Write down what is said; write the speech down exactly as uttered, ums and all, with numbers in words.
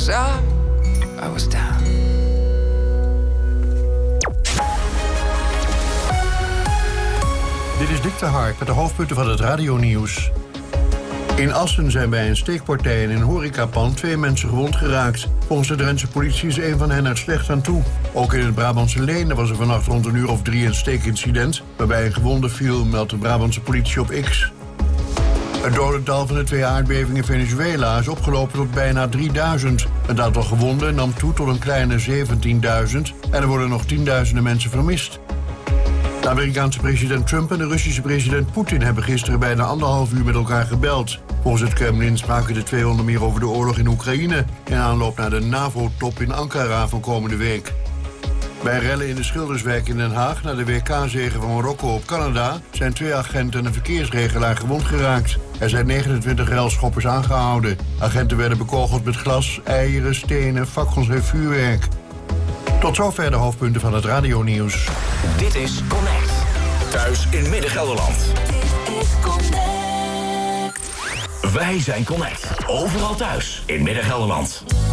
was up, I was down. Dit is Dick de Hark met de hoofdpunten van het radionieuws. In Assen zijn bij een steekpartij in een horecapand twee mensen gewond geraakt. Volgens de Drentse politie is een van hen er slecht aan toe. Ook in het Brabantse Leende was er vannacht rond een uur of drie een steekincident, waarbij een gewonde viel, meldt de Brabantse politie op X. Het dodental van de twee aardbevingen in Venezuela is opgelopen tot bijna drieduizend. Het aantal gewonden nam toe tot een kleine zeventienduizend en er worden nog tienduizenden mensen vermist. De Amerikaanse president Trump en de Russische president Poetin hebben gisteren bijna anderhalf uur met elkaar gebeld. Volgens het Kremlin spraken de twee onder meer over de oorlog in Oekraïne in aanloop naar de NAVO-top in Ankara van komende week. Bij rellen in de Schilderswijk in Den Haag na de W K-zege van Marokko op Canada zijn twee agenten en een verkeersregelaar gewond geraakt. Er zijn negenentwintig relschoppers aangehouden. Agenten werden bekogeld met glas, eieren, stenen, fakkels en vuurwerk. Tot zover de hoofdpunten van het radionieuws. Dit is Connect. Thuis in Midden-Gelderland. Dit is Connect. Wij zijn Connect. Overal thuis in Midden-Gelderland.